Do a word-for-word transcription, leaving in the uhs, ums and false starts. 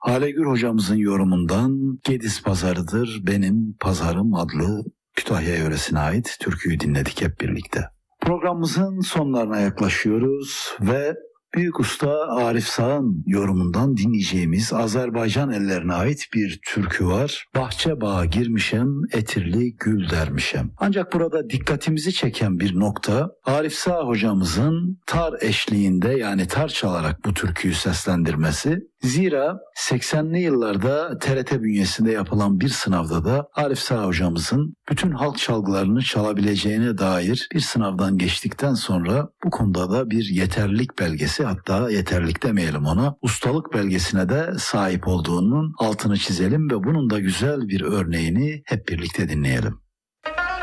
Halegül hocamızın yorumundan Gediz Pazarıdır Benim Pazarım adlı Kütahya yöresine ait türküyü dinledik hep birlikte. Programımızın sonlarına yaklaşıyoruz ve Büyük Usta Arif Sağ'ın yorumundan dinleyeceğimiz Azerbaycan ellerine ait bir türkü var. Bahçe bağa girmişem, etirli gül dermişem. Ancak burada dikkatimizi çeken bir nokta, Arif Sağ hocamızın tar eşliğinde, yani tar çalarak bu türküyü seslendirmesi. Zira seksenli yıllarda T R T bünyesinde yapılan bir sınavda da Arif Sağ hocamızın bütün halk çalgılarını çalabileceğine dair bir sınavdan geçtikten sonra bu konuda da bir yeterlilik belgesi, hatta yeterlilik demeyelim ona, ustalık belgesine de sahip olduğunun altını çizelim ve bunun da güzel bir örneğini hep birlikte dinleyelim.